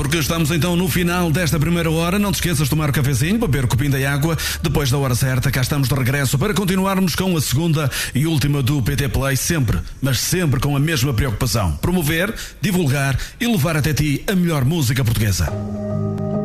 porque estamos então no final desta primeira hora. Não te esqueças de tomar o cafezinho, beber o copinho da água. Depois da hora certa, cá estamos de regresso para continuarmos com a segunda e última do PT Play, sempre, mas sempre com a mesma preocupação: promover, divulgar e levar até ti a melhor música portuguesa.